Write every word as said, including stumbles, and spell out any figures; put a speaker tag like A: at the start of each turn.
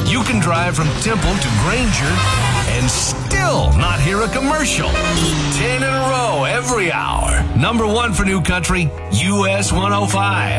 A: You can drive from Temple to Granger and still not hear a commercial. Ten in a row every hour. Number one for New Country, U S one oh five.